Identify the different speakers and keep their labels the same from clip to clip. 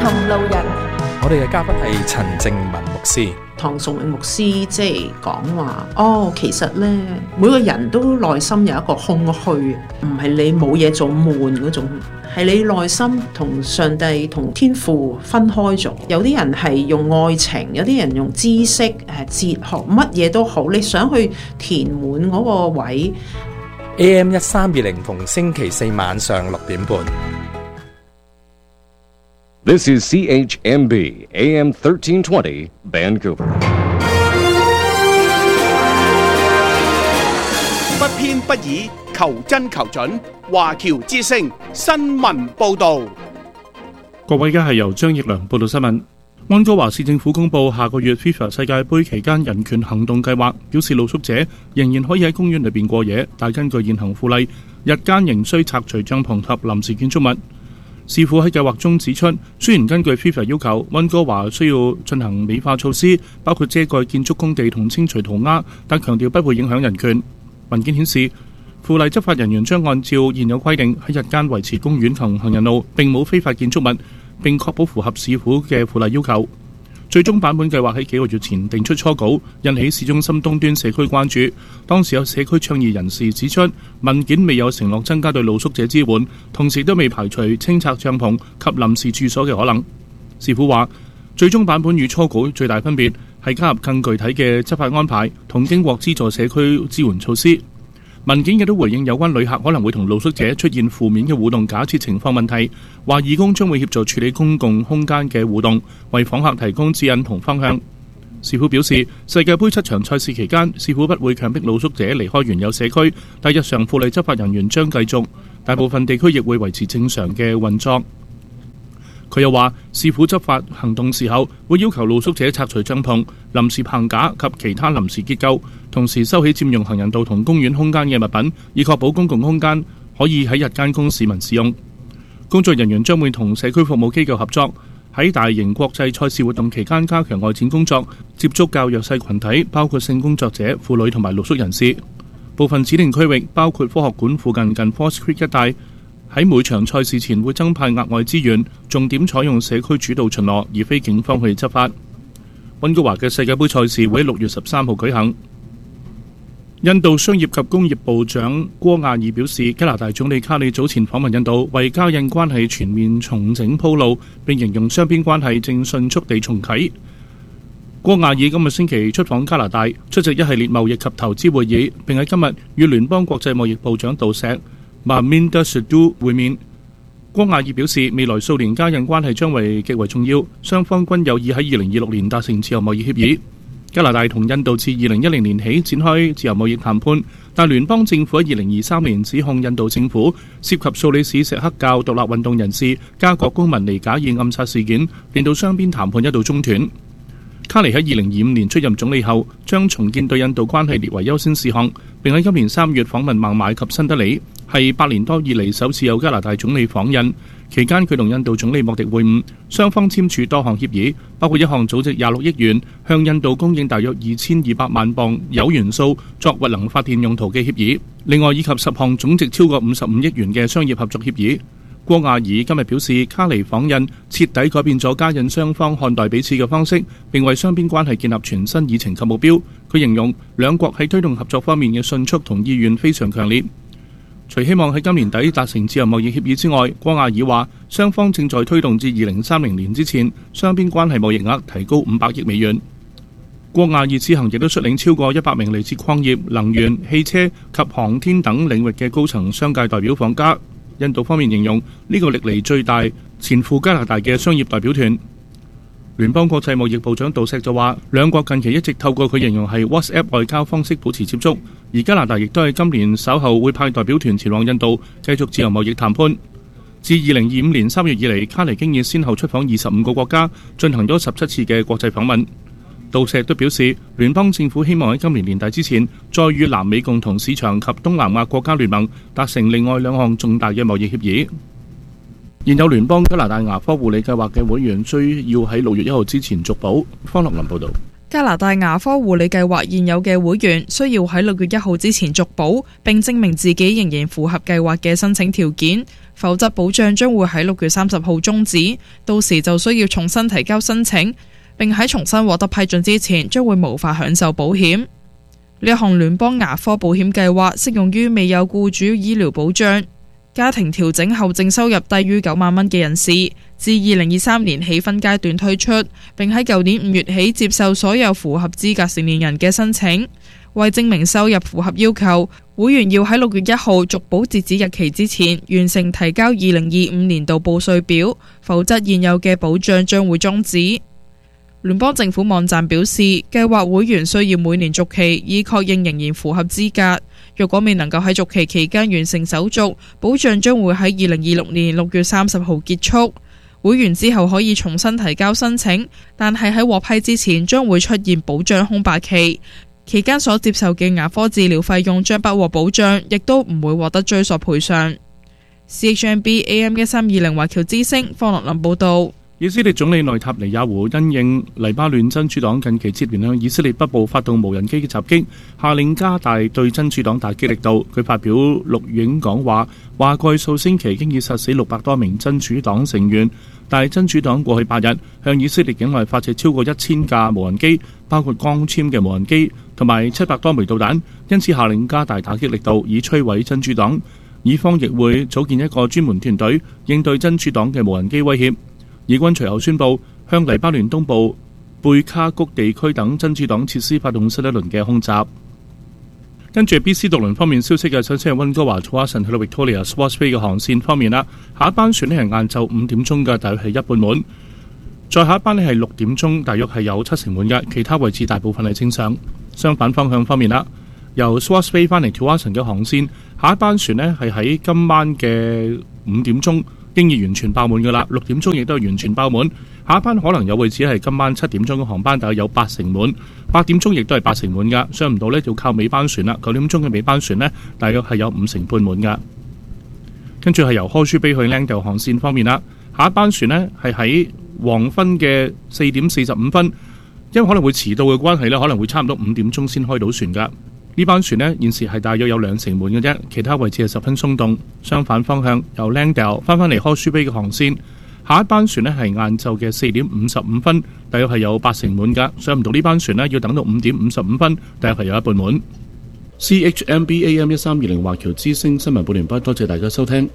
Speaker 1: 同路人。
Speaker 2: 我哋嘅嘉賓係陳靜文牧師。
Speaker 3: 唐崇榮牧師即係講話，其實呢，每個人都內心有一個空虛，唔係你冇嘢做悶嗰種，係你內心同上帝同天父分開咗。有啲人係用愛情，有啲人用知識、哲學，乜嘢都好，你想去填滿嗰個位。
Speaker 2: AM 1320逢星期四晚上6點半。
Speaker 4: This is CHMB AM 1320 Vancouver。
Speaker 5: 不偏不倚，求真求準。華僑之聲新聞報導。
Speaker 6: 各位，而家係由張奕良報道新聞。溫哥華市政府公布下個月 FIFA 世界盃期間人權行動計劃，表示露宿者仍然可以喺公園裏邊過夜，但根據現行附例，日間仍需拆除帳篷及臨時建築物。市府喺計劃中指出，雖然根據 FIFA 要求，溫哥華需要進行美化措施，包括遮蓋建築工地同清除塗鴉，但強調不會影響人權。文件顯示，附例執法人員將按照現有規定喺日間維持公園同行人路，並冇非法建築物，並確保符合市府嘅附例要求。最終版本計劃喺幾個月前定出初稿，引起市中心東端社區關注。當時有社區倡議人士指出，文件未有承諾增加對露宿者支援，同時都未排除清拆帳篷及臨時住所嘅可能。市府話，最終版本與初稿最大分別係加入更具體嘅執法安排同經獲資助社區支援措施。文件亦都回應有關旅客可能會同露宿者出現負面嘅互動假設情況問題，話義工將會協助處理公共空間嘅互動，為訪客提供指引同方向。市府表示，世界盃7場賽事期間，市府不會強迫露宿者離開原有社區，但日常附例執法人員將繼續，大部分地區亦會維持正常嘅運作。佢又話，市府執法行動時候會要求露宿者拆除帳篷、臨時棚架及其他臨時結構，同時收起佔用行人道同公園空間嘅物品，以確保公共空間可以喺日間供市民使用。工作人員將會同社區服務機構合作，喺大型國際賽事活動期間加強外展工作，接觸較弱勢群體，包括性工作者、婦女同埋露宿人士。部分指定區域，包括科學館附近 Force Creek 一帶，喺每場賽事前會增派額外資源，重點採用社區主導巡邏，而非警方去執法。溫哥華嘅世界盃賽事會喺6月13號舉行。印度商業及工業部長郭亞爾表示，加拿大總理卡里早前訪問印度，為加印關係全面重整鋪路，並形容雙邊關係正迅速地重啟。郭亞爾今日星期出訪加拿大，出席一系列貿易及投資會議，並喺今日與聯邦國際貿易部長杜石Maminda Sidhu 會面。郭亞爾表示，未來數年加印關係將為極為重要，雙方均有意喺2026年達成自由貿易協議。加拿大同印度自2010年起展開自由貿易談判，但聯邦政府喺2023年指控印度政府涉及蘇里士錫克教獨立運動人士加國公民尼賈爾暗殺事件，令到雙邊談判一度中斷。卡尼喺2025年出任總理後，將重建對印度關係列為優先事項，並喺今年3月訪問孟買及新德里，係8年多以嚟首次有加拿大總理訪印。期間佢同印度總理莫迪會晤，雙方簽署多項協議，包括一項總值26億元向印度供應大約2200萬磅鈾元素作核能發電用途嘅協議，另外以及10項總值超過55億元嘅商業合作協議。郭亞爾今日表示，卡尼訪印徹底改變咗加印雙方看待彼此嘅方式，並為雙邊關係建立全新議程及目標。佢形容兩國喺推動合作方面嘅迅速同意願非常強烈。除希望喺今年底達成自由貿易協議之外，郭亞爾話雙方正在推動至2030年之前，雙邊關係貿易額提高500億美元。郭亞爾此行亦都率領超過100名嚟自礦業、能源、汽車及航天等領域嘅高層商界代表訪加。印度方面形容呢個歷嚟最大前赴加拿大嘅商業代表團。聯邦國際貿易部長杜石就話，兩國近期一直透過佢形容係 WhatsApp 外交方式保持接觸，而加拿大亦都係今年稍後會派代表團前往印度繼續自由貿易談判。自2025年3月以嚟，卡尼經已先後出訪25個國家，進行咗17次嘅國際訪問。杜石都表示，聯邦政府希望喺今年年底之前，再與南美共同市場及東南亞國家聯盟達成另外2項重大嘅貿易協議。現有聯邦加拿大牙科護理計劃嘅會員需要喺6月1號之前續保。方樂林報導。
Speaker 1: 加拿大牙科護理計劃現有嘅會員需要喺6月1號之前續保，並證明自己仍然符合計劃嘅申請條件。 否則保障將會喺6月30號終止，到時就需要重新提交申請，並喺重新獲得批准之前將會無法享受保險。呢一項聯邦牙科保險計劃適用於未有僱主醫療保障、家庭調整後淨收入低於9萬蚊嘅人士，自2023年起分階段推出，並喺舊年5月起接受所有符合資格成年人嘅申請。為證明收入符合要求，會員要喺6月1號續保截止日期之前完成提交2025年度報稅表，否則現有嘅保障將會終止。聯邦政府網站表示，計劃會員需要每年續期，以確認仍然符合資格。若果未能夠喺續期期間完成手續，保障將會喺2026年6月30號結束。會員之後可以重新提交申請，但係喺獲批之前將會出現保障空白期。期間所接受嘅牙科治療費用將不獲保障，亦都唔會獲得追索賠償。CHMB AM1320 華僑之聲方樂林報道。
Speaker 6: 以色列總理內塔尼亞胡因應黎巴嫩真主黨近期接連向以色列北部發動無人機嘅襲擊，下令加大對真主黨打擊力度。佢發表錄影講話，話過去數星期經已殺死600多名真主黨成員，但係真主黨過去8日向以色列境內發射超過1000架無人機，包括光纖嘅無人機同埋700多枚導彈，因此下令加大打擊力度，以摧毀真主黨。以方亦會組建一個專門團隊應對真主黨嘅無人機威脅。以軍隨後宣布向黎巴嫩東部貝卡谷地區等真主黨設施發動新一輪嘅空襲。跟住 BC 渡輪方面消息嘅，首先係溫哥華 Tsawwassen 去到 Victoria Swartz Bay 嘅航線方面啦，下一班船咧係晏晝5點鐘嘅，大約係一半滿；再下一班咧係6點鐘，大約係有70滿嘅，其他位置大部分係正常。相反方向方面啦，由 Swartz Bay 翻嚟 Tsawwassen 嘅航線，下一班船咧係喺今晚嘅5點鐘。經已完全爆滿㗎啦，6點鐘亦都係完全爆滿。下一班可能有位置係今晚7點鐘嘅航班，大概有80滿。8點鐘亦都係80滿㗎，上唔到呢就靠尾班船啦。9點鐘嘅尾班船呢，大約係有50半滿㗎。跟住係由柯舒比去 Langdale 航線方面啦，下一班船呢係喺黃昏嘅4點45分，因為可能會遲到嘅關係呢，可能會差唔多5點鐘先開到船㗎。呢班船呢，現時係大約有20成滿嘅啫，其他位置係十分鬆動。相反方向由 Langdale 翻嚟柯舒比嘅航線，下一班船呢係晏晝嘅4點55分，大約係有8成滿㗎。上唔到呢班船呢，要等到5點55分，大約係有一半滿。CHMB AM1320 華僑之聲新聞報完畢，多謝大家收聽。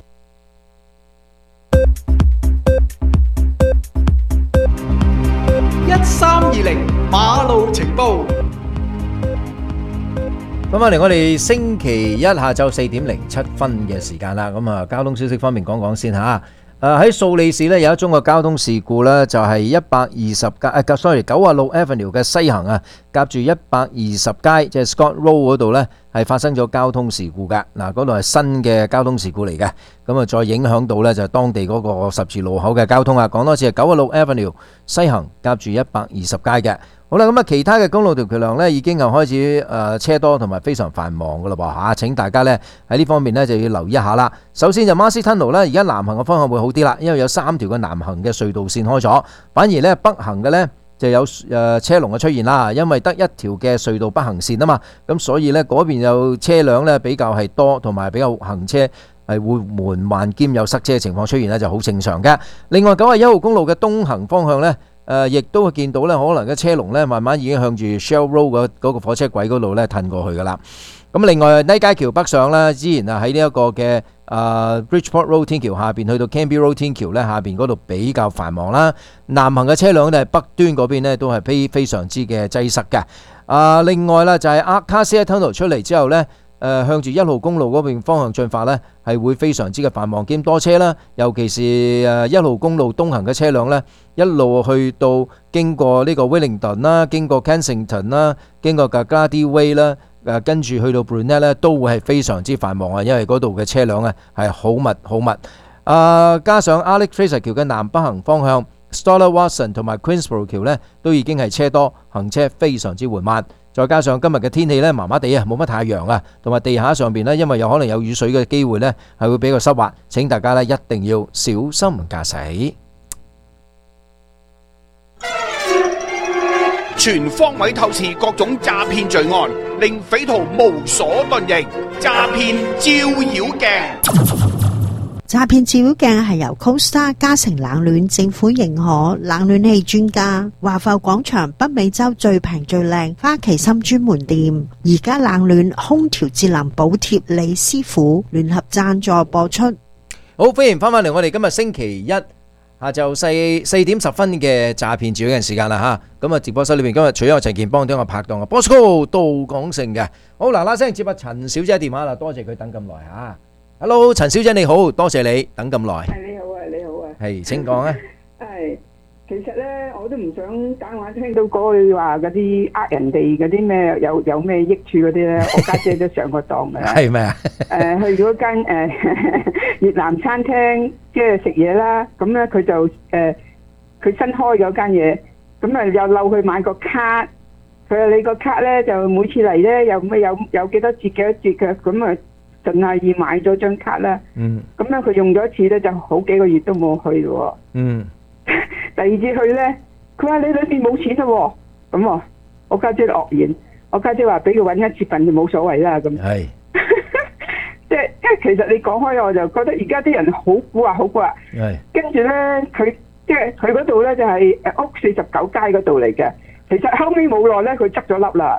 Speaker 5: 1320馬路情報。
Speaker 7: 咁嚟我哋星期一下晝4點07分嘅時間啦。咁啊，交通消息方面講講先吓。喺素利市呢，有一宗嘅交通事故呢，就係96 Avenue 嘅西行啊，夾住120街即係 Scott Road 嗰度呢，係發生咗交通事故噶。嗱，嗰度係新嘅交通事故嚟嘅，咁啊再影響到呢，就係當地嗰個十字路口嘅交通啊。講多次係96 Avenue 西行夾住120街嘅。好啦，咁啊，其他嘅公路條橋梁呢，已經係開始車多同埋非常繁忙噶啦噃嚇，請大家呢喺呢方面呢就要留意一下啦。首先就 Marcy Tunnel 呢，而家南行嘅方向會好啲啦，因為有3條嘅南行嘅隧道線開咗，反而呢北行嘅呢就有車龍嘅出現啦，因為得一條嘅隧道北行線啊嘛，咁所以呢嗰邊有車輛呢比較係多，同埋比較行車係會緩慢兼有塞車嘅情況出現呢，就好正常嘅。另外91號公路嘅東行方向呢，亦都會見到咧，可能嘅車龍咧，慢慢已經向住 Shell Road 嗰個火車軌嗰度咧褪過去噶啦。咁另外呢街橋北上咧，之前啊喺呢一個嘅Bridgeport Road 天橋下邊去到 Canby Road 天橋咧，下邊嗰度比較繁忙啦。南行嘅車輛咧，北端嗰邊咧都係非常之嘅擠塞嘅。另外啦，就係 Acacia Tunnel 出嚟之後咧，向住1號公路嗰邊方向進發呢，係會非常之嘅繁忙兼多車啦。尤其是1號公路東行嘅車輛呢，一路去到經過呢個 Wellington 啦，經過 Kensington 啦，經過 Gardie Way 啦，跟住去到 Brunette 呢，都會係非常之繁忙啊，因為嗰度嘅車輛呢係好密好密。加上 Alex Fraser 橋嘅南北行方向 Stoller Watson 同埋 Queensborough 橋呢，都已經係車多，行車非常之緩慢。再加上今日嘅天氣呢，麻麻地啊，冇乜太陽啊，同埋地下上邊呢，因為有可能有雨水嘅機會呢，係會比較濕滑，請大家呢一定要小心駕駛。
Speaker 5: 全方位透視各種詐騙罪案，令匪徒無所遁形，詐騙照妖鏡。
Speaker 8: 詐騙照妖鏡係由 CoStar 嘉誠冷暖政府認可冷暖氣專家華埠廣場北美洲最平最靚花旗參專門店，而家冷暖空調節能補貼李師傅聯合贊助播出。
Speaker 7: 好，歡迎翻返嚟我哋今日星期一下晝4點10分嘅詐騙照妖鏡時間啦吓。咁啊，直播室裏邊今日除咗有陳健邦，都有我拍檔啊 Bosco 杜廣成嘅。好，嗱聲接下陳小姐電話啦，多謝佢等咁耐吓。Hello， 陳小姐你好，多謝你等咁耐。
Speaker 9: 係你好啊，你好啊。
Speaker 7: 係，請講啊。
Speaker 9: 係，其實咧我都唔想打電話聽到嗰句話嗰啲人哋嗰啲咩有咩益處嗰啲咧，我家姐都上過當㗎啦。
Speaker 7: 係咪啊？
Speaker 9: 去咗間越南餐廳，即係食嘢啦。咁咧佢就佢新開嗰間嘢，咁啊又溜去買個卡。佢話你個卡咧就每次嚟咧有幾多折幾多折嘅，咁啊盡係易買咗張卡啦。
Speaker 7: 嗯。
Speaker 9: 咁咧佢用咗一次咧就好幾個月都冇去咯。
Speaker 7: 嗯。
Speaker 9: 第二次去咧，佢話你裏面冇錢咯。咁啊，我家姐愕然。我家姐話俾佢揾一次份就冇所謂啦。咁。係。即係其實你講開，我就覺得而家啲人好蠱惑，好蠱惑。係。跟住咧，佢即係佢嗰度咧就係屋49街嗰度嚟嘅。其實後尾冇耐咧，佢執咗笠啦。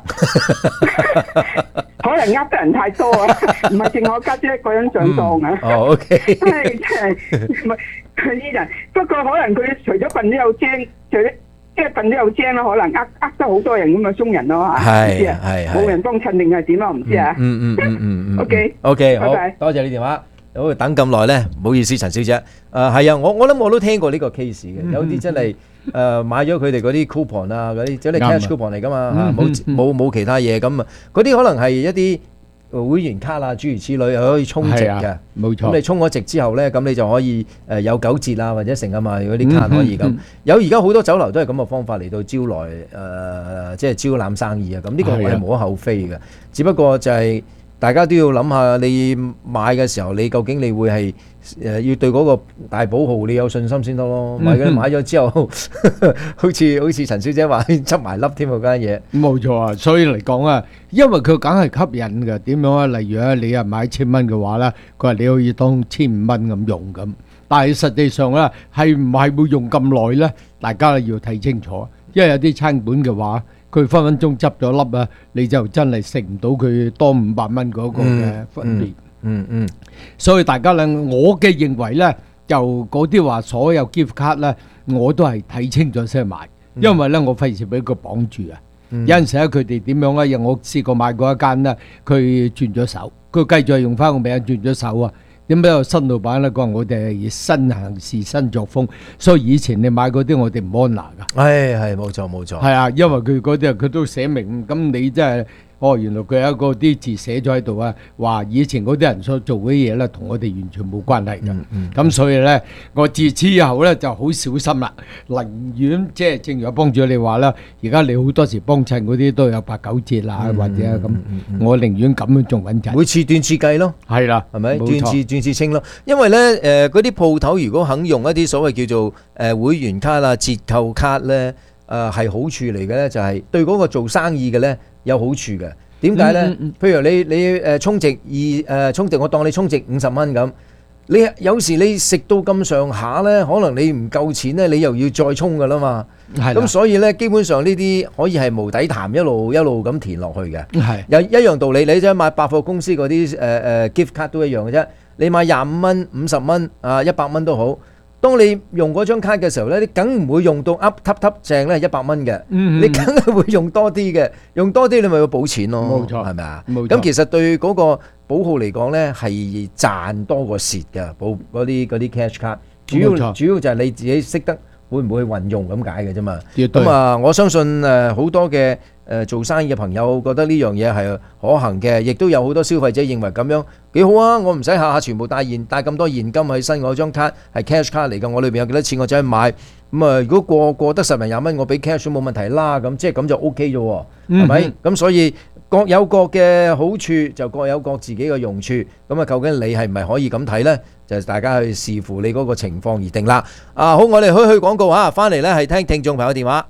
Speaker 9: 可能呃得人太多啊，唔係淨我家姐一個人上當啊。
Speaker 7: 哦，OK。
Speaker 9: 係唔係啲人？不過可能佢除咗笨都有精，除咗即係笨都有精啦，可能呃得好多人咁啊，鬆人咯嚇。係係冇人幫襯定係點啊？唔知啊。OK，
Speaker 7: 好，多謝你電話。好，等咁耐咧，唔好意思，陳小姐。係啊，我諗我都聽過呢個 case 嘅，有啲真係買咗佢哋嗰啲 coupon 啊，嗰啲即係 cash coupon 嚟噶嘛，冇其他嘢咁啊，嗰啲可能係一啲會員卡啊，諸如此類，可以充值嘅，冇錯。咁你充咗值之後咧，咁你就可以有9折啊，或者成啊嘛，嗰啲卡可以咁。有而家好多酒樓都係咁嘅方法嚟到招來即係招攬生意啊。咁呢個係無可厚非嘅，只不過就係。大家都要諗下，你買嘅時候，你究竟你會係要對嗰個大寶號你有信心先得咯。買咗之後，好似陳小姐話執埋粒添嗰間嘢。
Speaker 10: 冇錯啊，所以嚟講啊，因為佢梗係吸引嘅。點樣啊？例如啊，你啊買1000蚊嘅話咧，佢話你可以當1500蚊咁用咁。但係實際上咧，係唔係會用咁耐咧？大家要睇清楚，因為有啲餐館嘅話。佢分分鐘執咗粒啊！你就真係食唔到佢多500蚊嗰個嘅分別。所以大家咧，我嘅認為咧，就嗰啲話所有 gift card 咧，我都係睇清咗先買，因為咧我費事俾佢綁住啊。有陣時咧，佢哋點樣咧？我試過買過一間咧，佢轉咗手，佢繼續係用翻個名轉咗手啊。點解有新老闆咧講我哋係新行事新作風，所以以前你買嗰啲我哋唔安拿噶。
Speaker 7: 係冇錯冇錯。係
Speaker 10: 啊，因為佢嗰啲佢都寫明，咁你真係原來佢有一個啲字寫咗喺度啊，話以前嗰啲人所做嘅嘢咧，同我哋完全冇關係㗎。咁所以咧，我自此以後咧就好小心啦，寧願即係正如我幫住你話啦，而家你好多時幫襯嗰啲都有8、9折啦，或者咁，我寧願咁樣仲穩陣。
Speaker 7: 每次斷次計咯，
Speaker 10: 係啦，
Speaker 7: 係咪？斷次清咯，因為咧嗰啲鋪頭如果肯用一啲所謂叫做會員卡啊、折扣卡咧，係好處嚟嘅咧，就係對嗰個做生意嘅咧。有好處嘅，點解呢？譬如你充值充值，我當你充值50蚊咁，你有時你食到咁上下呢，可能你唔夠錢呢，你又要再充噶啦嘛。咁所以呢，基本上呢啲可以係無底潭一路咁填落去嘅。有一樣道理，你即係買百貨公司嗰啲gift card 都一樣嘅啫。你買25蚊、50蚊啊、100蚊都好。當你用嗰張卡嘅時候咧，你梗唔會用到噏正咧100蚊嘅，你梗係會用多啲嘅，用多啲你咪要補錢咯，冇錯，係咪啊？咁其實對嗰個寶號嚟講咧係賺多過蝕嘅，補嗰啲 cash 卡，主要就係你自己識得會唔會去運用咁解嘅啫嘛。咁啊，我相信好多嘅做生意嘅朋友覺得呢樣嘢係可行嘅，亦都有好多消費者認為咁樣幾好啊！我唔使下下全部帶咁多現金喺身，我張卡係 cash 卡嚟㗎，我裏邊有幾多錢我就去買。咁啊，如果過得10零20蚊，我俾 cash 都冇問題啦。咁即係咁就 OK 啫喎，係咪？咁所以各有各嘅好處，就各有各自己嘅用處。咁啊，究竟你係唔係可以咁睇呢？就大家去視乎你嗰個情況而定啦。好，我哋去廣告嚇，翻嚟呢係聽聽眾朋友電話。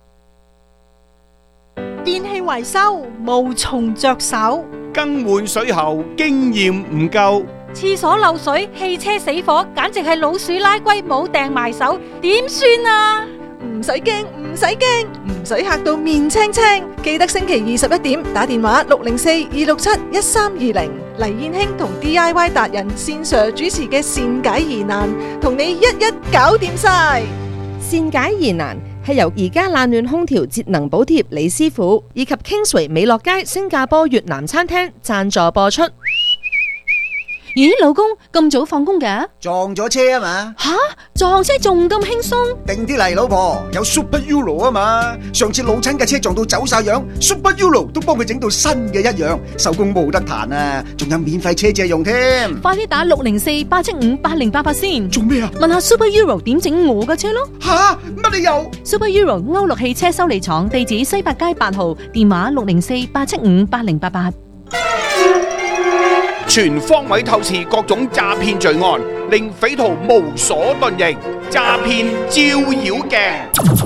Speaker 11: 電器維修無從着手，
Speaker 5: 更換水喉經驗唔夠，
Speaker 11: 廁所漏水、汽車死火，簡直係老鼠拉龜冇掟埋手，點算啊？
Speaker 12: 唔使驚，唔使驚，唔使嚇到面青青。記得星期21點打電話604-267-1320，黎燕卿同 DIY 達人線上主持嘅善解疑難，同你一一搞掂晒。
Speaker 13: 善解疑難係由而家冷暖空調節能補貼李師傅以及 Kingsway 美樂街新加坡越南餐廳贊助播出。
Speaker 11: 咦，老公咁早放工嘅？
Speaker 14: 撞咗車啊嘛！
Speaker 11: 吓，撞車仲咁輕鬆？
Speaker 14: 定啲嚟，老婆，有 Super Euro 啊嘛！上次老親嘅車撞到走晒樣，Super Euro 都幫佢整到新嘅一樣，收工冇得彈啊！仲有免費車借用添。
Speaker 11: 快啲打604-875-8088先。
Speaker 14: 做咩啊？
Speaker 11: 問下 Super Euro 點整我嘅車咯。
Speaker 14: 吓，乜理由
Speaker 11: ？Super Euro 歐陸汽車修理廠，地址西八街8號，電話604-875-8088。
Speaker 5: 全方位透視各種詐騙罪案，令匪徒無所遁形。詐騙照妖鏡。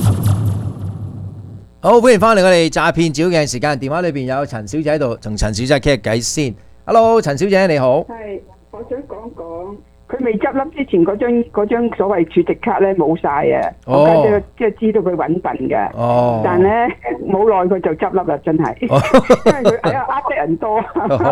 Speaker 7: 好，歡迎翻嚟我哋詐騙照妖鏡時間。電話裏邊有陳小姐喺度，同陳小姐傾下偈先。Hello， 陳小姐你好。
Speaker 9: 係，我想講講。佢未執笠之前嗰張所謂儲值卡咧冇晒啊！我家姐即係知道佢揾笨嘅，但咧冇耐佢就執笠啦，真係，因為佢呃得人多。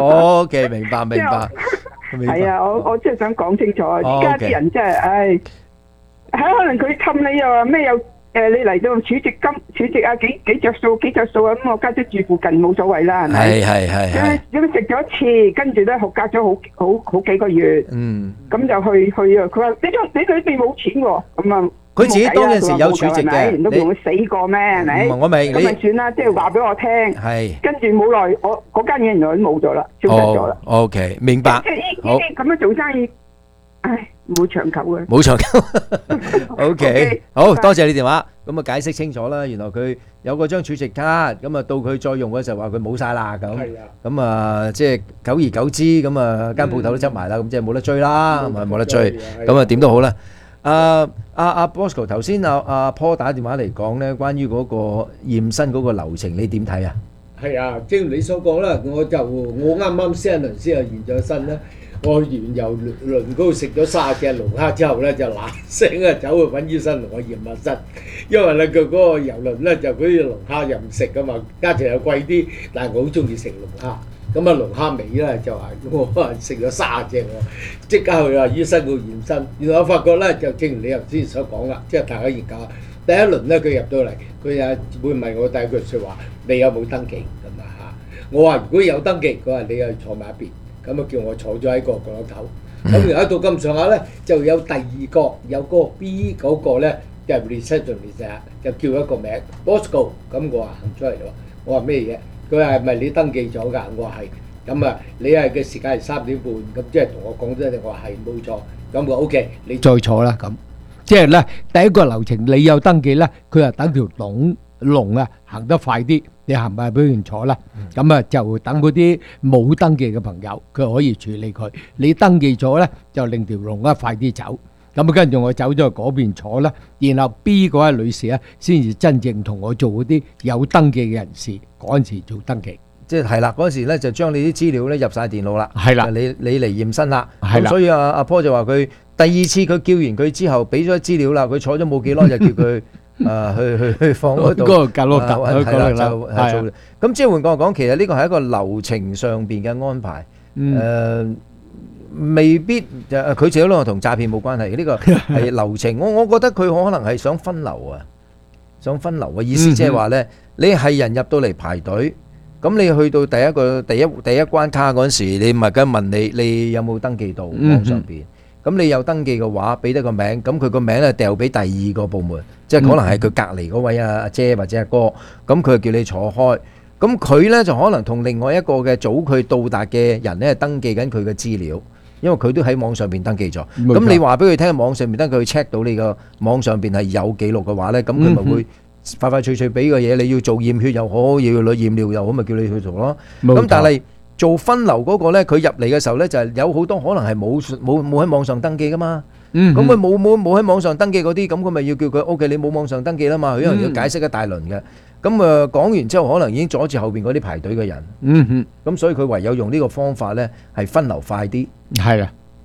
Speaker 7: OK， 明白。
Speaker 9: 係啊，我即係想講清楚，而家啲人真係，可能佢氹你又話咩又你嚟到儲值啊幾着數啊，咁我家姐住附近冇所謂啦，係咪？係。咁食咗一次，跟住咧隔咗好幾個月，咁就去啊！佢話你裏邊冇錢喎，咁啊，
Speaker 7: 佢自己當陣時有儲值嘅，
Speaker 9: 人都同佢死過咩？係咪？
Speaker 7: 我明，
Speaker 9: 咁咪算啦，即係話俾我聽。
Speaker 7: 係。跟
Speaker 9: 住冇耐，我嗰間嘢原來都冇咗啦，消失咗啦。
Speaker 7: OK， 明白。
Speaker 9: 即係呢啲咁樣做生意，唉。冇長久嘅，
Speaker 7: 冇長久。OK， 好多謝你電話，咁啊解釋清楚啦。原來佢有嗰張儲值卡，咁啊到佢再用嘅時候話佢冇晒啦，咁啊即係久而久之，咁啊間鋪頭都執埋啦，咁即係冇得追啦，係咪冇得追？咁啊點都好啦。阿 Bosco 頭先阿 Paul 打電話嚟講咧，關於嗰個驗身嗰個流程，你點睇啊？
Speaker 10: 係啊，正如你所講啦，我啱啱先一輪先又驗咗身啦。我完由倫嗰度食咗30隻龍蝦之後咧，就嗱聲啊走去揾醫生同我驗下身，因為咧佢嗰個遊輪咧就嗰啲龍蝦又唔食噶嘛，價錢又貴啲，但係我好中意食龍蝦，咁啊龍蝦尾咧就話我食咗30隻喎，即刻去話醫生嗰度驗身，原來我發覺咧就正如你頭先所講啦，即係大家研究下，第一輪咧佢入到嚟，佢又會問我第一句説話，你有冇登記咁啊嚇？我話如果有登記，佢話你又坐埋一邊。咁啊叫我坐咗喺個角落頭，咁然後到咁上下咧，就有第二個有嗰個 B 嗰個咧，就 reception 就叫一個名 Bosco， 咁我話行出嚟咯，我話咩嘢？佢話係咪你登記咗㗎？我話係，咁啊你係嘅時間係3點半，咁即係同我講咗，我話係冇錯，咁我 OK， 你再坐啦咁，即係咧第一個流程你有登記咧，佢話等條龍啊行得快啲。你行埋俾人坐啦，咁啊就等嗰啲冇登記嘅朋友，佢可以處理佢。你登記咗咧，就令條龍啊快啲走。咁啊跟住我走咗去嗰邊坐啦，然後 B 嗰位女士咧，先至真正同我做嗰啲有登記嘅人士嗰陣時做登記。
Speaker 7: 即係啦，嗰陣時咧就將你啲資料咧入晒電腦啦。係啦，你嚟驗身啦。係啦，所以阿 Paul 就話佢第二次佢叫完佢之後，俾咗資料啦，佢坐咗冇幾耐就叫佢。去放嗰度，嗰個角落頭，係啦，就做。咁即係換句話講，其實呢個係一個流程上邊嘅安排。未必佢自己都同詐騙冇關係。呢個係流程。我覺得佢可能係想分流啊，想分流嘅意思，即係話咧，你係人入到嚟排隊，咁你去到第一關卡嗰陣時，你咪梗問你有冇登記到網上邊？咁你有登記嘅話，俾得個名，咁佢個名咧掉俾第二個部門，即係可能係佢隔離嗰位阿姐或者阿哥，咁佢就叫你坐開，咁佢咧就可能同另外一個嘅早佢到達嘅人咧登記緊佢嘅資料，因為佢都喺網上邊登記咗。咁你話俾佢聽，網上邊登記，佢 check 到你個網上邊係有記錄嘅話咧，咁佢咪會快快脆脆俾個嘢你要做驗血又好，要驗尿又好，咪叫你去做咯。咁但係做分流嗰個咧，佢入嚟嘅時候咧，就係有好多可能係冇喺網上登記噶嘛。咁佢冇喺網上登記嗰啲，咁佢咪要叫佢 OK， 你冇網上登記啦嘛。佢可能要解釋一大輪嘅。咁講完之後，可能已經阻住後邊嗰啲排隊嘅人。咁所以佢唯有用呢個方法咧，係分流快啲。係啊。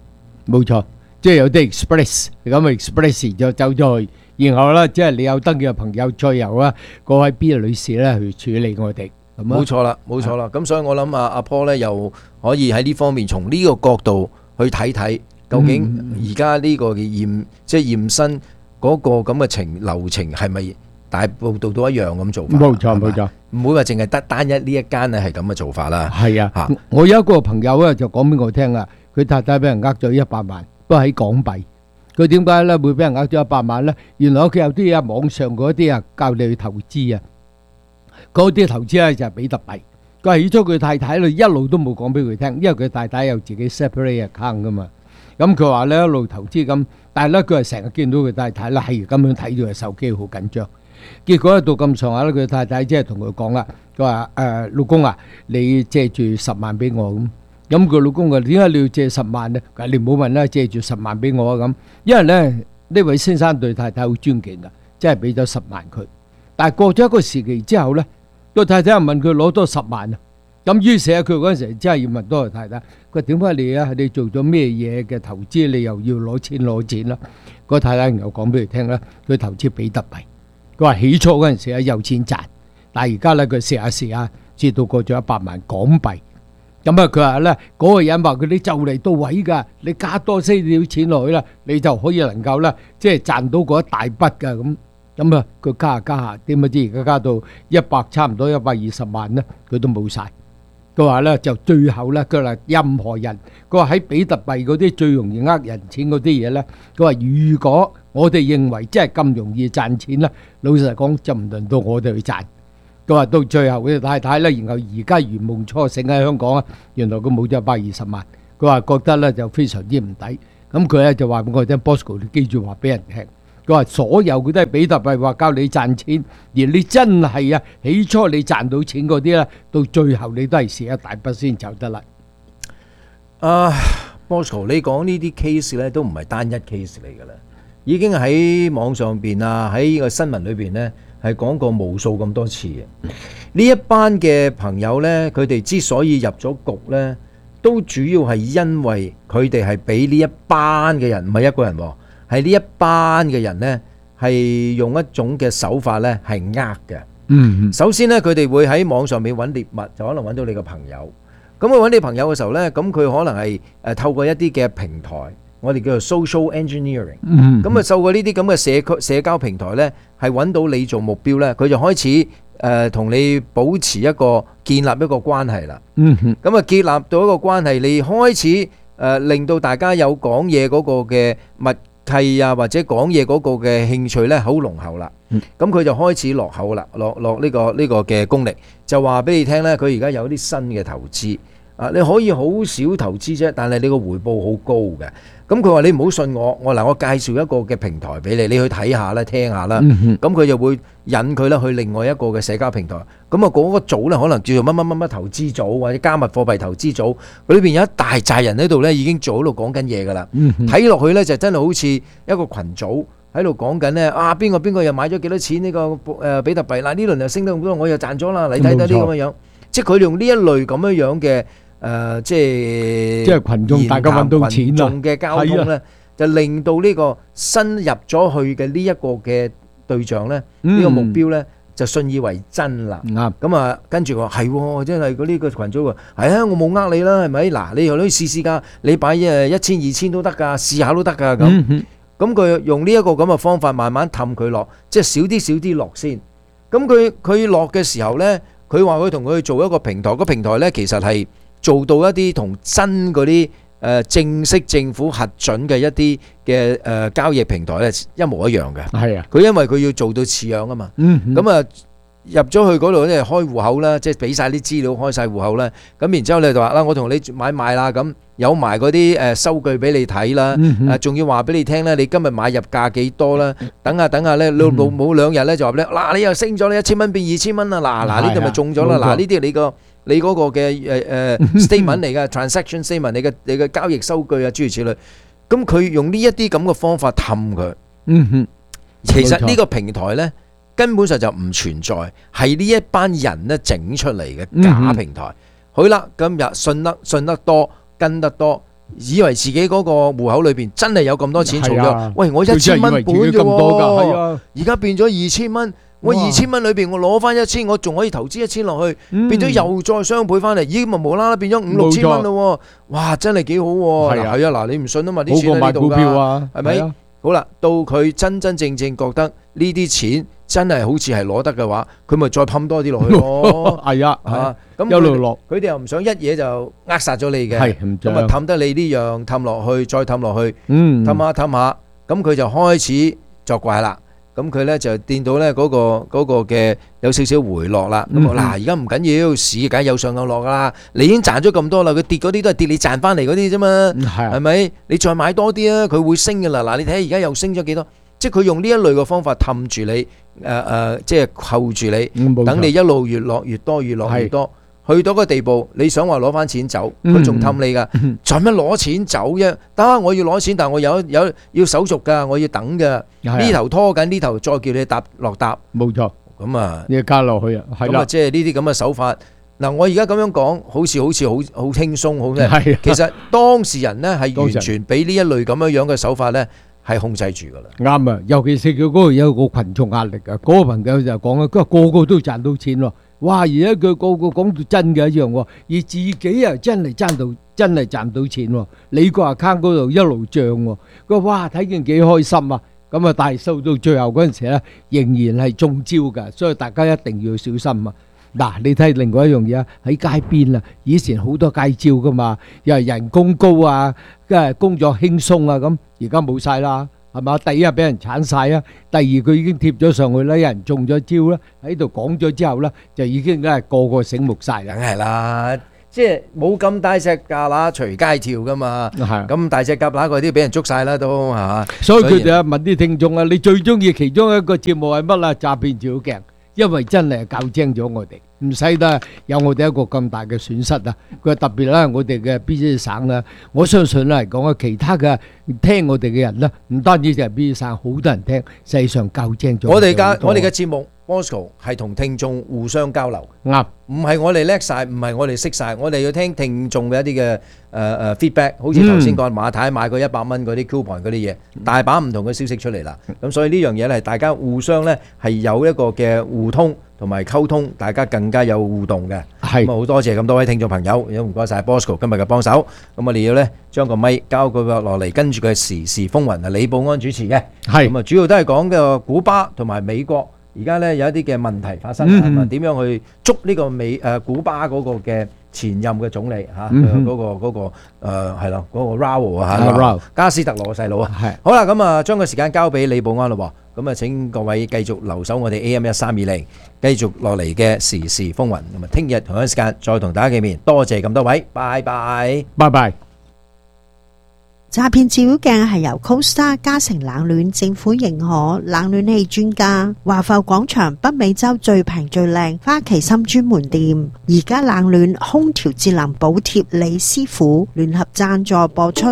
Speaker 10: 冇錯，即係有啲 express 咁 express 就走咗去，然後咧即係你有登記嘅朋友再由啊嗰位 B 女士咧去處理我哋。
Speaker 7: 冇錯啦，冇錯啦。咁所以我諗阿 Paul 咧又可以喺呢方面從呢個角度去睇睇，究竟而家呢個嘅即係驗身嗰個咁嘅流程係咪大部度都一樣咁做法？
Speaker 10: 冇錯冇錯，
Speaker 7: 唔會話淨係得單一呢一間咧係咁嘅做法啦。
Speaker 10: 係啊，我有一個朋友咧就講俾我聽啊，佢太太俾人呃咗100萬，不過喺港幣。佢點解咧會俾人呃咗100萬咧？原來屋企有啲啊網上嗰啲啊教你去投資啊。嗰啲投資咧就係比特幣，佢起初佢太太咧一路都冇講俾佢聽，因為佢太太有自己 separate account 噶嘛。咁佢話咧一路投資咁，但係咧佢係成日見到佢太太咧係咁樣睇住個手機好緊張。結果到咁上下咧，佢太太即係同佢講啦，佢話老公啊，你借住10萬俾我咁。咁佢老公話點解你要借10萬咧？佢話你唔好問啦，借住10萬俾我啊咁。因為咧呢位先生對太太好尊敬噶，即係俾咗10萬佢。但係過咗一個時期之後咧，個太太又問佢攞多10萬啊，咁於是佢嗰陣時真係要問多個太太，佢話點解你啊？你做咗咩嘢嘅投資？你又要攞錢啦？個太太又講俾佢聽啦，佢投資比特幣。佢話起初嗰陣時咧有錢賺，但係而家咧佢試下，至到過咗100萬港幣。咁啊，佢話咧嗰個人話佢你就嚟到位㗎，你加多些少錢落去啦，你就可以能夠咧即係賺到嗰一大筆㗎咁。咁啊，佢加下，點不知而家加到差唔多120萬咧，佢都冇晒。佢話咧就最後咧，佢話任何人，佢話喺比特幣嗰啲最容易呃人錢嗰啲嘢咧，佢話如果我哋認為真係咁容易賺錢咧，老實講就唔輪到我哋去賺。佢話到最後佢太太咧，然後而家如夢初醒喺香港啊，原來佢冇咗120萬。佢話覺得咧就非常之唔抵。咁佢咧就話俾我聽 ，Bosco 你記住話俾人聽。佢話所有佢都係比特幣話教你賺錢，而你真係啊起初你賺到錢嗰啲咧，到最後你都係蝕一大筆先走得啦。
Speaker 7: Bosco 你講呢啲 case 咧都唔係單一 case 嚟㗎啦，已經喺網上邊啊，喺呢個新聞裏邊咧係講過無數咁多次嘅。呢一班嘅朋友咧，佢哋之所以入咗局咧，都主要係因為佢哋係俾呢一班嘅人，唔係一個人喎。係呢一班嘅人呢，係用一種嘅手法呢，係嘅。首先呢，佢哋會喺網上面揾獵物，就可能揾到你個朋友。咁佢揾你朋友嘅時候呢，咁佢可能係透過一啲嘅平台，我哋叫做 social engineering。咁啊，透過呢啲咁嘅社交平台呢，係揾到你做目標呢，佢就開始同你保持建立一個關係啦。咁啊，建立到一個關係，你開始令到大家有講嘢嗰個嘅默契啊，或者講嘢嗰個嘅興趣咧，好濃厚啦。咁佢就開始落口啦，落呢個嘅功力，就話俾你聽咧，佢而家有啲新嘅投資啊，你可以好少投資啫，但係你個回報好高嘅。咁佢話你唔好信我介紹一個嘅平台俾你，你去睇下啦，聽下啦。咁佢就會引佢咧去另外一個嘅社交平台。咁啊，嗰個組咧可能叫做乜投資組或者加密貨幣投資組，佢裏邊有一大扎人喺度咧，已經做喺度講緊嘢噶啦。睇落去咧就真係好似一個群組喺度講緊咧啊，邊個又買咗幾多錢呢個比特幣嗱，呢輪又升得咁多，我又賺咗啦，你睇睇呢咁樣。即係佢用呢一類咁樣嘅。即係群眾大家揾到錢啦，群眾嘅交通咧，就令到呢個新入咗去嘅呢一個嘅對象咧，呢個目標咧就信以為真啦。咁啊，跟住話係，真係嗰呢個群組話係啊，我冇呃你啦，係咪？嗱，你又可以試試㗎，你擺1000、2000都得㗎，試下都得㗎咁。咁佢用呢一個咁嘅方法，慢慢氹佢落，即係少啲落先。咁佢落嘅時候咧，佢話佢同佢做一個平台，個平台咧其實係。做到一啲同真嗰啲正式政府核准嘅一啲嘅交易平台咧一模一樣嘅。係啊，佢因為佢要做到似樣啊嘛。咁啊入咗去嗰度咧開戶口啦，即係俾晒啲資料開晒戶口啦。咁然之後你就話啦，我同你買賣啦，咁有埋嗰啲收據俾你睇啦。仲要話俾你聽咧，你今日買入價幾多啦？等下咧，冇2日咧就話咧，嗱你又升咗你1000蚊變2000蚊啦。嗱呢度咪中咗啦。嗱呢啲你嗰個嘅statement 嚟嘅 transaction statement， 你嘅交易收據啊，諸如此類。咁佢用呢一啲咁嘅方法氹佢。其實呢個平台咧根本上就唔存在，係呢一班人咧整出嚟嘅假平台。好啦，今日信得多跟得多， 以為自己嗰個戶口裏邊真係有咁多錢儲咗。
Speaker 10: 係啊
Speaker 7: 喂，我1000蚊本啫
Speaker 10: 佢真係以為自己咁多㗎係啊
Speaker 7: 喎，而家變咗2000蚊。我
Speaker 10: 哇
Speaker 7: 2000蚊裏邊，我攞翻1000，我仲可以投資1000落去，變咗又再雙倍翻嚟，咦咪無啦啦變咗5、6千蚊咯喎！哇，真係幾好喎！
Speaker 10: 係啊
Speaker 7: 係啊，嗱你唔信啊嘛，啲錢
Speaker 10: 好過買
Speaker 7: 喺呢度
Speaker 10: 股票啊
Speaker 7: 㗎，係咪
Speaker 10: 係啊？
Speaker 7: 好啦，到佢真真正正覺得呢啲錢真係好似係攞得嘅話，佢咪再噴多啲落去咯。
Speaker 10: 係啊，
Speaker 7: 嚇咁
Speaker 10: 一路落，
Speaker 7: 佢哋又唔想一嘢就扼殺咗你嘅，
Speaker 10: 係唔想
Speaker 7: 咁啊氹得你呢樣氹落去，再氹落去，
Speaker 10: 嗯
Speaker 7: 氹下氹下，咁佢就開始作怪啦。咁佢咧就見到咧嗰個嘅有少少回落啦。咁嗱，而家唔緊要，市梗係有上有落噶啦。你已經賺咗咁多啦，佢跌嗰啲都係跌你賺翻嚟嗰啲啫嘛，係咪？你再買多啲啊，佢會升嘅啦。嗱，你睇下而家又升咗幾多？即係佢用呢一類嘅方法氹住你，即係扣住你，等你一路越落越多，越落越多。去到個地步，你想話攞翻錢走，佢仲氹你噶，做乜攞錢走啫？得，我要攞錢，但係我有要手續噶，我要等噶，呢頭拖緊，呢頭再叫你搭落搭，
Speaker 10: 冇錯。
Speaker 7: 咁啊，
Speaker 10: 你要加落去啊，係啦
Speaker 7: 咁啊，。即係呢啲咁嘅手法。嗱，我而家咁樣講，好似好輕鬆，好咩
Speaker 10: 係啊？
Speaker 7: 其實當事人呢係完全俾呢一類咁樣嘅手法呢係控制住噶啦。
Speaker 10: 啱啊，尤其是佢嗰度有個群眾壓力啊，嗰個朋友就講啊，佢話個個都賺到錢喎，哇！而家佢個個講到真嘅一樣喎，而自己啊真係賺到錢喎，你個 account 嗰度一路漲喎，佢話哇睇見幾開心啊！咁啊，但係收到最後嗰陣時咧，仍然係中招㗎，所以大家一定要小心啊！嗱，你睇另外一樣嘢啊，喺街邊啊，以前好多街招噶嘛，又係人工高啊，跟住工作輕鬆啊咁，而家冇晒啦，係嘛？第一俾人鏟晒啊，第二佢已經貼咗上去啦，有人中咗招啦，喺度講咗之後咧，就已經梗係個個醒目晒啦。
Speaker 7: 梗係啦，即係冇咁大隻蛤乸隨街跳噶嘛，咁大隻蛤乸嗰啲俾人捉晒啦都係嘛。
Speaker 10: 所以佢哋啊問啲聽眾啊，你最中意其中一個節目係乜啦？詐騙照鏡。因為真係教精咗我哋，唔使得有我哋一個咁大嘅損失啊！佢特別咧，我哋嘅 BC 省咧，我相信咧嚟講啊，其他嘅聽我哋嘅人咧，唔單止就係 BC 省，好多人聽，實際上教精咗。
Speaker 7: 我哋嘅節目 Bosco 係同聽眾互相交流，
Speaker 10: 啱，
Speaker 7: 唔係我哋叻晒，唔係我哋識晒，我哋要聽聽眾嘅一啲嘅feedback，好似頭先講馬太買過100蚊嗰啲 coupon 嗰啲嘢，大把唔同嘅消息出嚟啦。咁所以呢樣嘢咧，大家互相咧係有一個嘅互通同埋溝通，大家更加有互動嘅。
Speaker 10: 係
Speaker 7: 咁啊，好多謝咁多位聽眾朋友，亦都唔該晒 Bosco 今日嘅幫手。咁我哋要咧將個咪交佢落嚟，跟住佢時事風雲係李寶安主持嘅。
Speaker 10: 係
Speaker 7: 咁啊，主要都係講嘅古巴同埋美國。而家咧有一啲嘅問題發生，係咪點樣去捉呢個古巴嗰個嘅前任嘅總理嚇，嗰個係咯，嗰個 Raul 啊嚇，加斯特羅細佬啊。係好啦，咁啊將個時間交俾李寶安咯喎，咁啊請各位繼續留守我哋 AM1320，繼續落嚟嘅時事風雲。咁啊，聽日同一時間再同大家見面，多謝咁多位，拜拜，
Speaker 10: 拜拜。
Speaker 8: 詐騙照妖鏡係由 Costa 嘉誠冷暖政府認可冷暖氣專家華埠廣場北美洲最平最靚花旗參專門店，而家冷暖空調節能補貼李師傅聯合贊助播出。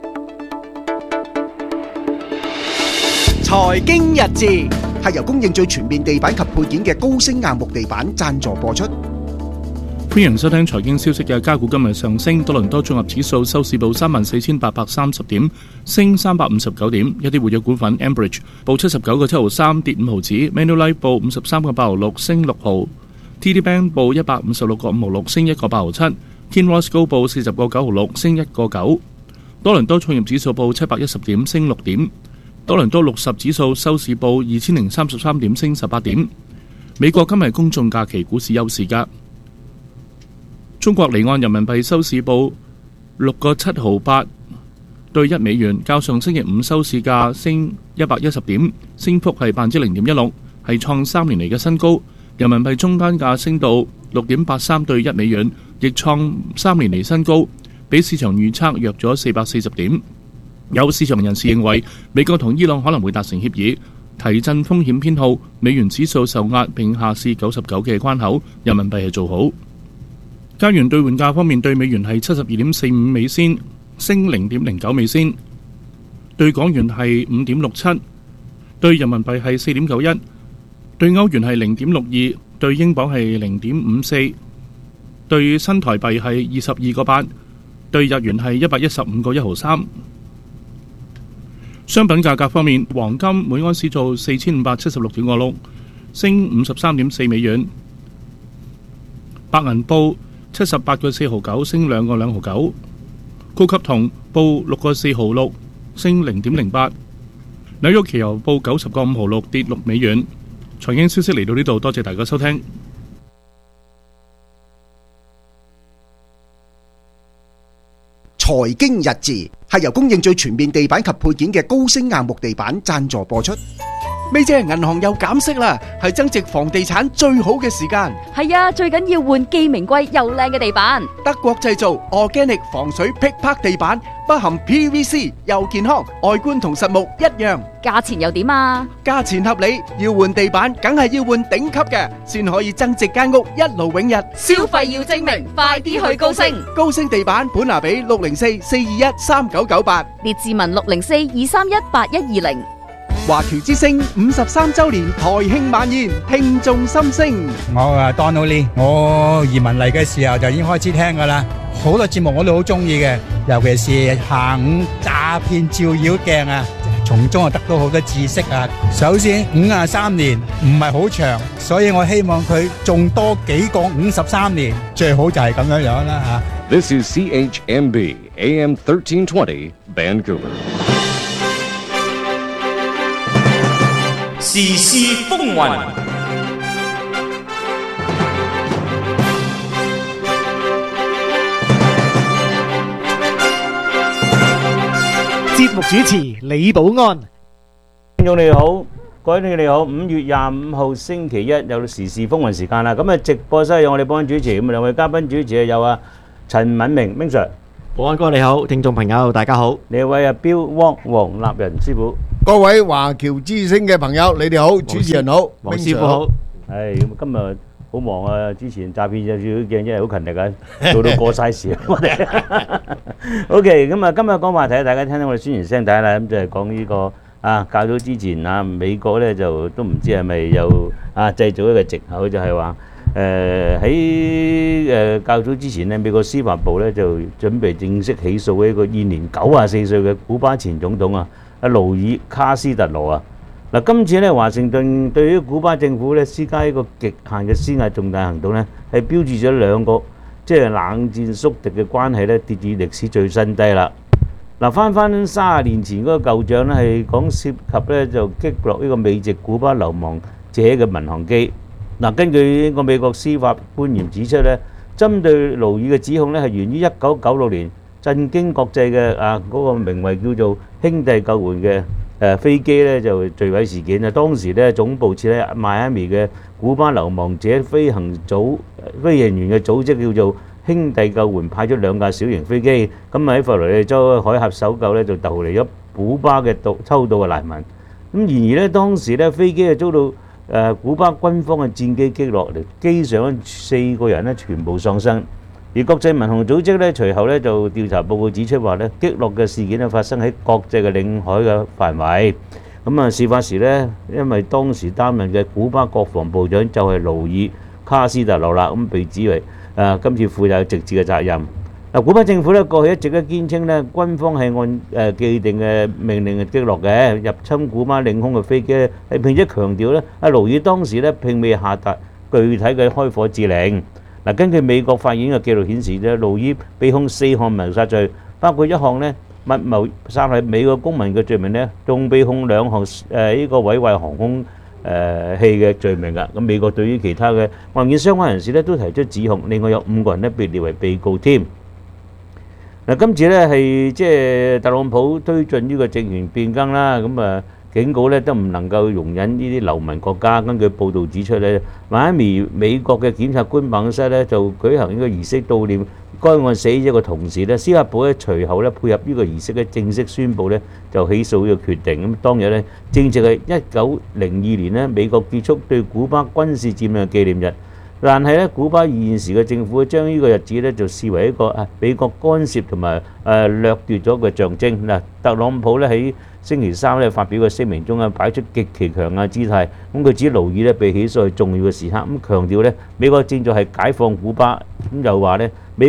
Speaker 14: 財經日誌係由供應最全面地板及配件嘅高升硬木地板贊助播出。
Speaker 6: 歡迎收聽財經消息嘅加股今日上升，多倫多綜合指數收市報34,830點，升359點。一啲活躍股份 Ambridge 報79個7毫3，跌5毫子。Manulife 報53個8毫6，升6毫。TD Bank 報156個5毫6，升1個8毫7。Kinross 高報40個9毫6，升1個9。多倫多創業指數報710點，升6點。多倫多60指數收市報2033點，升18點。美國今日公眾假期，股市休市㗎。中國離岸人民幣收市報6個7毫8對1美元，較上星期五收市價升110點，升幅係0.16%，係創3年嚟嘅新高。人民幣中間價升到6.83對1美元，亦創3年嚟新高，比市場預測弱咗440點。有市場人士認為，美國同伊朗可能會達成協議，提振風險偏好，美元指數受壓並下試99嘅關口，人民幣係做好。加元兌換價方面，對美元係72.45美仙，升0.09美仙；對港元係5.67，對人民幣係4.91，對歐元係0.62，對英鎊係0.54，對新台幣係22個8， 對日元係115個1毫3。商品價格方面，黃金每安士做4576.6，升53.4美元；白銀報78個4毫9，升2個2毫9；高級銅報6個4毫6，升0.08；紐約期油報90個5毫6，跌6美元。財經消息嚟到呢度，多謝大家收聽。
Speaker 14: 財經日誌係由供應最全面地板及配件嘅高星硬木地板贊助播出。
Speaker 15: 咪姐，銀行又減息啦，係增值房地產最好嘅時間。
Speaker 16: 係啊，最緊要換既名貴又靚嘅地板。
Speaker 15: 德國製造 Organic 防水噼啪地板，不含 PVC， 又健康，外觀同實木一樣。
Speaker 16: 價錢又點啊？
Speaker 15: 價錢合理，要換地板梗係要換頂級嘅，先可以增值間屋一勞永逸。
Speaker 16: 消費要精明，快啲去高升。
Speaker 15: 高升地板本拿比604-421-3998，
Speaker 16: 列治文604-231-8120。
Speaker 15: 華僑之聲53週年台慶晚宴，聽眾心聲。
Speaker 17: 我Donald Lee，我移民嚟嘅時候就已經開始聽噶啦，好多節目我都好中意嘅，尤其是下午詐騙照妖鏡啊，從中得到好多知識啊。首先53年唔係好長，所以我希望佢仲多幾個53年，最好就係咁樣樣啦吓。
Speaker 4: This is CHMB AM 1320 Vancouver。
Speaker 18: 時事風雲，
Speaker 19: 節目主持李寶安。
Speaker 20: 聽眾你好，各位聽眾你好，5月25號星期一有時事風雲時間啦。咁直播室有我哋保安主持，咁兩位嘉賓主持有陳敏明 Ming Sir，
Speaker 19: 保安哥你好，聽眾朋友大家好。
Speaker 20: 呢位Bill Wong 黃立仁師傅。
Speaker 21: 各位華僑之聲嘅朋友，你哋好，主持人好，
Speaker 19: 黃師傅好。
Speaker 20: 係咁，今日好忙啊！之前詐騙就照鏡真係好勤力啊，做到過晒時啊！我哋 OK， 咁今日講話題，大家聽到我哋宣傳聲帶啦，咁就係講呢個較早之前美國咧就都唔知係咪有製造一個藉口，就係話喺較早之前咧，美國司法部咧就準備正式起訴一個現年94歲嘅古巴前總統勞爾卡斯特羅啊！嗱，今次咧華盛頓對於古巴政府咧施加一個極限嘅施壓重大行動咧，係標誌咗兩個即係冷戰宿敵嘅關係咧跌至歷史最新低啦。嗱，翻30年前嗰個舊帳咧係講涉及咧就擊落呢個美籍古巴流亡者嘅民航機。嗱，根據呢個美國司法官員指出咧，針對勞爾嘅指控咧係源於1996年震驚國際嘅嗰個名為叫做兄弟救援嘅飛機咧就墜毀事件啊！當時咧總部設喺邁阿密嘅古巴流亡者飛行員嘅組織叫做兄弟救援，派出2架小型飛機，咁喺佛羅里達州海峽搜救咧就逃離咗古巴嘅偷渡嘅難民。咁然而咧當時咧飛機就遭到古巴軍方嘅戰機擊落嚟，機上4個人咧全部喪生。而國際民航組織咧隨後咧就調查報告指出話咧擊落嘅事件咧發生喺國際嘅領海嘅範圍。咁事發時咧，因為當時擔任嘅古巴國防部長就係勞爾卡斯特羅啦，咁被指為今次負有直接嘅責任。嗱，古巴政府咧過去一直都堅稱咧軍方係按既定嘅命令擊落嘅入侵古巴領空嘅飛機，係並且強調咧勞爾當時咧並未下達具體嘅開火指令。嗱，根據美國法院嘅記錄顯示咧，勞爾被控4項謀殺罪，包括1項咧密謀殺害美國公民嘅罪名咧，仲被控2項呢個毀壞航空器嘅罪名㗎。咁美國對於其他嘅案件相關人士咧都提出指控，另外有5個人咧被列為被告添。嗱，今次咧係即係特朗普推進呢個政權變更啦，咁警告咧都唔能夠容忍呢啲流民國家。根據報道指出咧，邁阿密美國嘅檢察官辦公室咧就舉行呢個儀式悼念該案死者嘅同時咧，司法部咧隨後咧配合呢個儀式咧正式宣布咧就起訴呢個決定。咁當日咧正值係1902年咧美國結束對古巴軍事佔領嘅紀念日，但係咧古巴現時嘅政府將呢個日子咧就視為一個美國干涉同埋掠奪咗嘅象徵。嗱，特朗普咧喺星期三咧發表嘅聲明中擺出極其強硬姿態，咁佢指勞爾咧被起訴係重要嘅時刻，咁強調咧美國正在係解放古巴，咁又話咧美國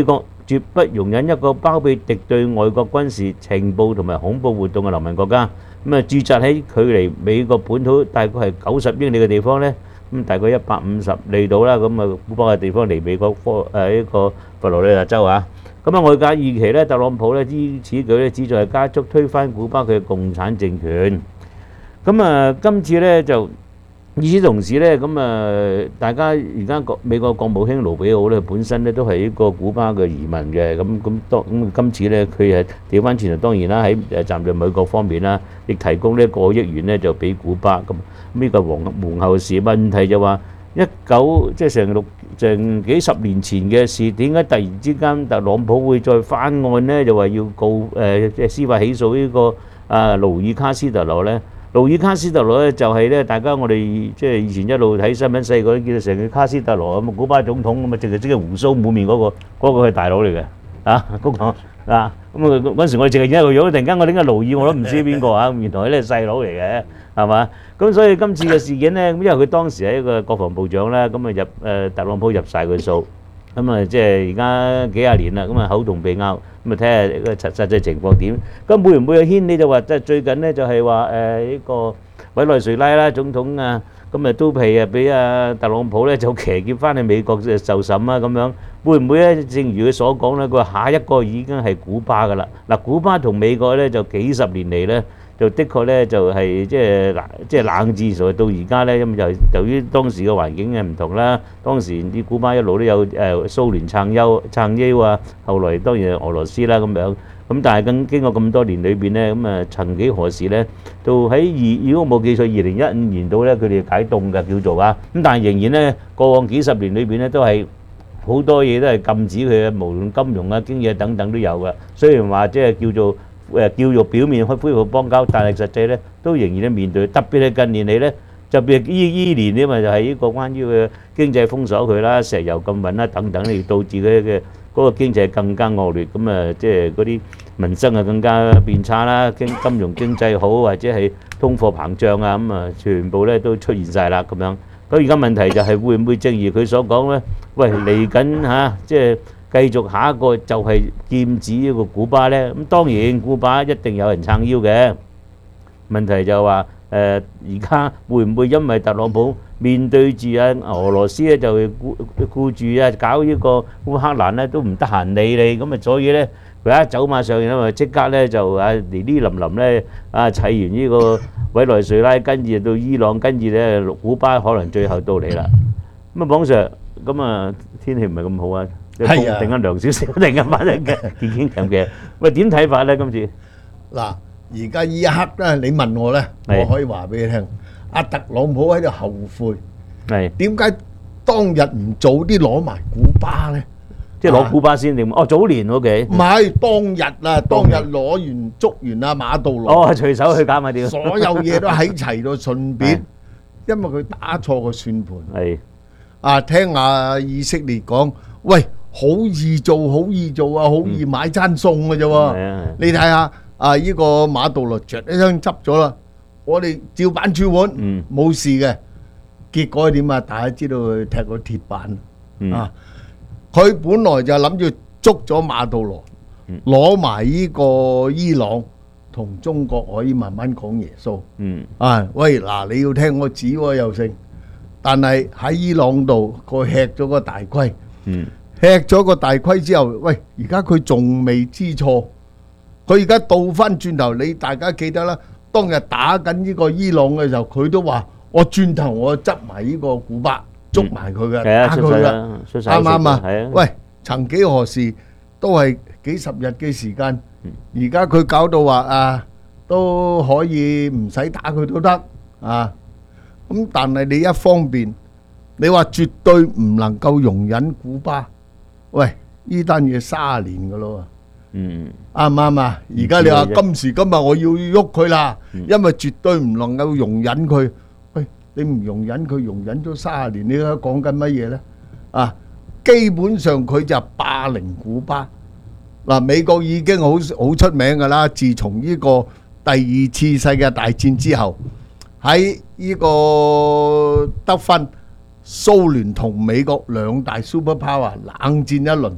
Speaker 20: 絕不容忍一個包庇敵對外國軍事情報同埋恐怖活動嘅流氓國家。咁啊，駐紮喺距離美國本土大概係90英里嘅地方呢，咁大概150里度啦。咁啊，古巴嘅地方離美國呢個佛羅里達州啊。咁啊，外界預期呢，特朗普呢此舉呢，旨在加速推翻古巴佢嘅共產政權。咁啊，今次呢就與此同時呢，咁啊，大家而家美國國務卿盧比奧呢，本身呢都係一個古巴嘅移民嘅，咁今次呢，佢係調翻轉頭，當然啦，喺站在美國方面啦，亦提供呢1個億元呢就俾古巴咁。呢個皇后事問題就話即係成幾十年前嘅事，點解突然之間特朗普會再翻案呢？就話要告即係司法起訴呢個盧爾卡斯特羅呢？盧爾卡斯特羅咧就係咧，大家我哋即係以前一路睇新聞細個都見到成個卡斯特羅咁，古巴總統咁啊，淨係即係鬍鬚滿面嗰個係大佬嚟嘅啊，嗰個啊咁啊嗰陣時我哋淨係見一個樣，突然間我點解盧爾我都唔知邊個啊，原來咧係細佬嚟嘅，係嘛？咁所以今次嘅事件咧，因為佢當時係一個國防部長啦，咁啊特朗普入曬佢數。咁啊，即係而家幾廿年啦，咁啊口同鼻拗，咁啊睇下個實際情況點。咁會唔會有牽連就話，即係最近呢就係話呢個委內瑞拉啦總統啊，咁啊都係俾特朗普咧就騎劫翻去美國受審啊咁樣。會唔會咧？正如佢所講咧，佢話下一個已經係古巴噶啦。嗱，古巴同美國咧就幾十年嚟咧。就的確咧就係即係冷戰，到而家咧咁就由於當時嘅環境嘅唔同啦，當時啲古巴一路都有蘇聯撐腰啊，後來當然係俄羅斯啦咁樣，咁但係經過咁多年裏邊咧，咁啊曾幾何時咧，到喺如果冇記錯2015年度咧，佢哋解凍嘅叫做啊，咁但係仍然咧過往幾十年裏邊咧都係好多嘢都係禁止佢嘅，無論金融啊、經濟等等都有嘅。雖然話即係叫做表面去恢復邦交，但係實際咧都仍然咧面對，特別係近年嚟咧，特別係依年咧嘛，就係呢個關於嘅經濟封鎖佢啦、石油禁運啦等等，嚟導致佢嘅嗰個經濟更加惡劣，咁啊即係嗰啲民生啊更加變差啦，金融經濟好或者係通貨膨脹啊咁啊，全部咧都出現曬啦咁樣。咁而家問題就係會唔會正如佢所講咧？喂，嚟緊嚇即係。繼續下一個就係劍指呢個古巴呢，咁當然古巴一定有人撐腰嘅。問題就係話而家會唔會因為特朗普面對住俄羅斯咧，就顧住搞呢個烏克蘭呢都唔得閒理你，咁啊所以呢佢一走馬上任啊即刻呢就嚟啲淋呢砌完呢個委內瑞拉，跟住到伊朗，跟住呢古巴可能最後到嚟啦。咁啊，網上咁啊天氣唔係咁好啊。係啊！突然間涼少少，突然間反正嘅健健強嘅。喂，點睇法咧？今次
Speaker 21: 嗱，而家呢一刻咧，你問我咧，我可以話俾你聽，阿特朗普喺度後悔，
Speaker 20: 係點
Speaker 21: 解當日唔早啲攞埋古巴咧？
Speaker 20: 即係攞古巴先定？哦，早年 OK。
Speaker 21: 唔係當日啊，當日攞完捉完阿馬杜羅。
Speaker 20: 哦，隨手去搞埋啲。
Speaker 21: 所有嘢都喺齊到順便，因為佢打錯個算盤。
Speaker 20: 係
Speaker 21: 啊，聽阿以色列講，喂。好易做，好易做啊！好易買餐餸嘅啫喎。你睇下呢個馬杜羅著一槍執咗啦，我哋照板煮碗，冇事嘅。結果點啊？大家知道佢踢個鐵板啊！佢本來就諗住捉咗馬杜羅，攞埋呢個伊朗同中國可以慢慢講耶穌。喂嗱，你要聽我指喎又成，但係喺伊朗度佢吃咗個大虧。吃咗個大虧之後，喂！而家佢仲未知錯，佢而家倒翻轉頭，你大家記得啦。當日打緊呢個伊朗嘅時候，佢都話：我轉頭我執埋呢個古巴，捉埋佢嘅，打佢嘅，啱唔啱啊？喂！曾幾何時都係幾十日嘅時間，而家佢搞到話都可以唔使打佢都得啊！咁但係你一方面，你話絕對唔能夠容忍古巴。喂，呢單嘢30年噶咯，啱唔啱啊？而家你話今時今日我要喐佢啦，因為絕對唔能夠容忍佢。喂，你唔容忍佢，容忍咗30年，你而家講緊乜嘢呢？啊，基本上佢就霸凌古巴。嗱，美國已經好出名噶啦，自從呢個第2次世界大戰之後，喺呢個得分。蘇聯同美國兩大 super power 冷戰一輪，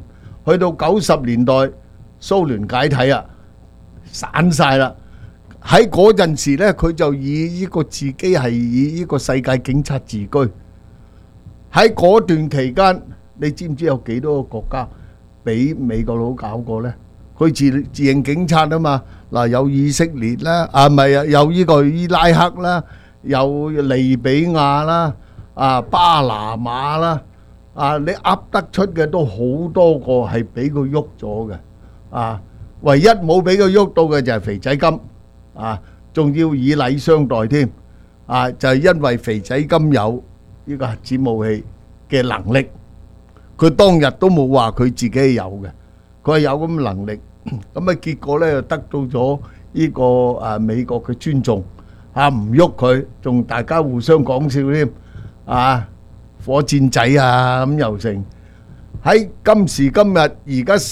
Speaker 21: 去到90年代蘇聯解體啊，散晒啦。喺嗰陣時呢，佢就以呢個自己係以呢個世界警察自居。喺嗰段期間，你知唔知有幾多個國家俾美國佬搞過呢？佢自認警察啊嘛。嗱，有以色列啦，唔係啊，有呢個伊拉克啦，有利比亞啦，巴拿馬啦，你噏得出嘅都好多個係俾佢喐咗嘅。唯一冇俾佢喐到嘅就係肥仔金，仲要以禮相待添。就係因為肥仔金有呢個核子武器嘅能力，佢當日都冇話佢自己係有嘅，佢係有咁嘅能力。咁結果呢，就得到咗呢個美國嘅尊重，唔喐佢，仲大家互相講笑添，火箭仔咁又成。喺今時今日，而家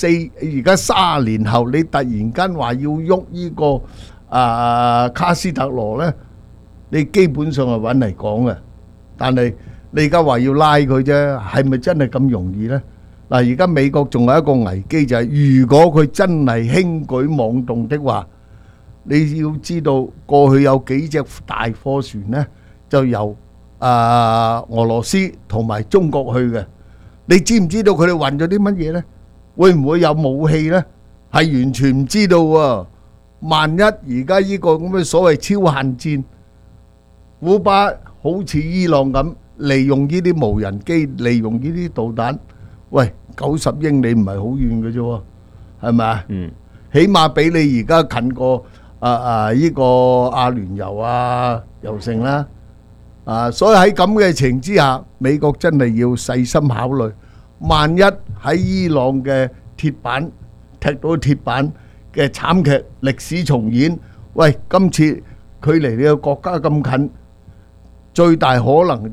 Speaker 21: 30年後，你突然間話要喐呢個卡斯特羅呢，你基本上係揾嚟講嘅。但係你而家話要拉佢啫，係咪真係咁容易呢？嗱，而家美國仲有一個危機就係，如果佢真係輕舉妄動的話，你要知道過去有幾隻大貨船呢，就由俄羅斯同埋中國去嘅。你知唔知道佢哋運咗啲乜嘢呢？會唔會有武器呢？係完全唔知道喎。萬一而家呢個咁嘅所謂超限戰，古巴好似伊朗咁，利用呢啲無人機，利用呢啲導彈，喂，90英里唔係好遠嘅啫喎，係咪啊？起碼比你而家近過呢個阿聯酋又成啦。所以喺咁嘅情況之下，美國真係要細心考慮，萬一喺伊朗嘅鐵板踢到鐵板嘅慘劇歷史重演，喂，今次距離你個國家咁近，最大可能